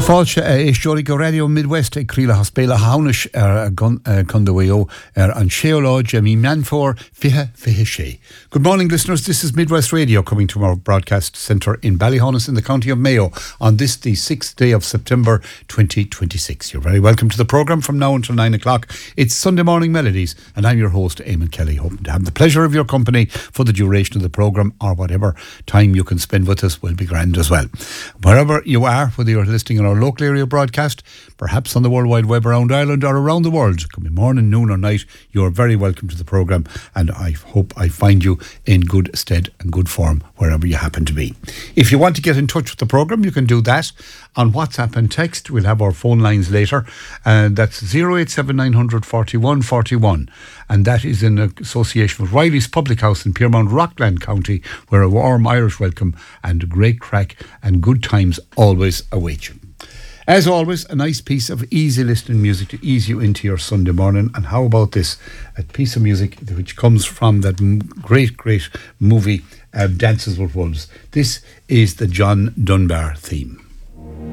Fáilte is Jory go Radio Midwest Crila Hospela Haunish Condaweo and Sheola Jemmy Manfor Fihe She. Good morning, listeners. This is Midwest Radio coming to our broadcast centre in Ballyhonus in the county of Mayo on this, the 6th day of September 2026. You're very welcome to the programme from now until 9 o'clock. It's Sunday Morning Melodies and I'm your host, Eamon Kelly, hoping to have the pleasure of your company for the duration of the programme, or whatever time you can spend with us will be grand as well. Wherever you are, whether you're listening on our local area broadcast, perhaps on the World Wide Web around Ireland or around the world, could be morning, noon or night, you're very welcome to the programme, and I hope I find you in good stead and good form wherever you happen to be. If you want to get in touch with the programme, you can do that on WhatsApp and text. We'll have our phone lines later, and that's 087 900 41 41, and that is in association with Riley's Public House in Piermount, Rockland County, where a warm Irish welcome and a great crack and good times always await you. As always, a nice piece of easy listening music to ease you into your Sunday morning. And how about this? A piece of music which comes from that great movie, Dances with Wolves. This is the John Dunbar theme.